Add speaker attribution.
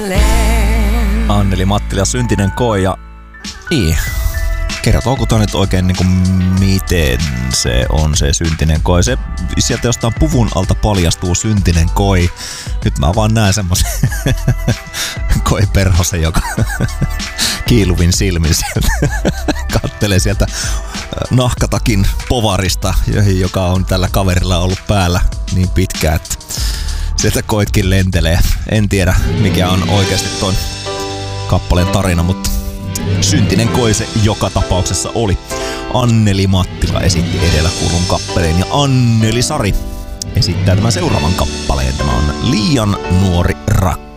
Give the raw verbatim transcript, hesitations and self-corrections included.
Speaker 1: Anneli Mattila, Syntinen koe ja niin, kertooko toi nyt oikein niinku miten se on se syntinen koe? Se sieltä jostain puvun alta paljastuu syntinen koi. Nyt mä vaan näen semmosen koiperhosen, joka kiiluvin silmin sieltä kattelee sieltä nahkatakin povarista, joka on tällä kaverilla ollut päällä niin pitkään, että sieltä koitkin lentelee. En tiedä mikä on oikeasti ton kappaleen tarina, mutta syntinen koi se joka tapauksessa oli. Anneli Mattila esitti edellä kuulun kappaleen ja Anneli Sari esittää tämän seuraavan kappaleen. Tämä on Liian nuori rakkaus.